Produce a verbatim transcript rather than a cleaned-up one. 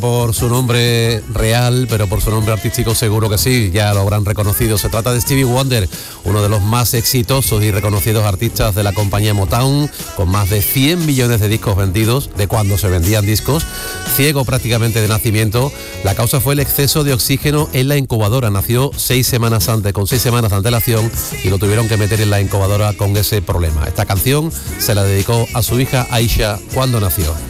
Por su nombre real, pero por su nombre artístico seguro que sí, ya lo habrán reconocido. Se trata de Stevie Wonder, uno de los más exitosos y reconocidos artistas de la compañía Motown, con más de cien millones de discos vendidos, de cuando se vendían discos, ciego prácticamente de nacimiento. La causa fue el exceso de oxígeno en la incubadora. Nació seis semanas antes, con seis semanas de antelación, y lo tuvieron que meter en la incubadora con ese problema. Esta canción se la dedicó a su hija Aisha cuando nació.